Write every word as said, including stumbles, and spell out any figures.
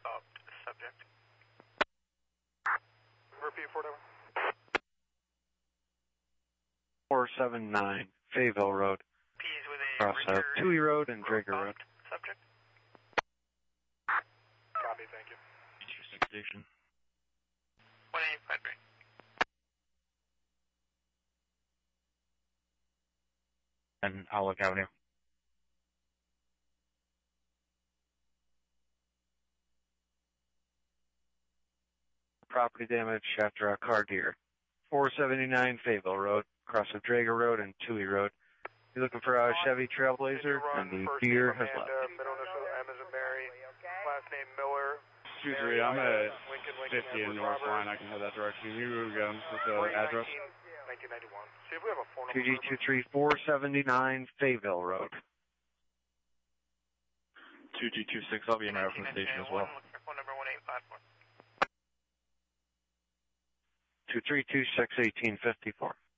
stopped subject. Repeat four seven. four seven nine, Fayetteville Road. P's with a Cross uh, Tui Road and Drager Road. Subject. Copy, thank you. Six station. one eight five three. And Outlook Avenue. Property damage after a car deer. four seventy-nine Fayetteville Road, cross of Drager Road and Tui Road. You're looking for a Chevy Trailblazer, and the deer has left. Middle initial M as in Mary, last name Miller. two three, I'm at fifty in North Line. I can head that direction. You go with the address. nineteen ninety-one. See if we have a phone two G two three four seventy-nine Fayetteville Road. two G two six, I'll be in there from the station as well. Phone number one eight five four. two three two six, eighteen fifty-four.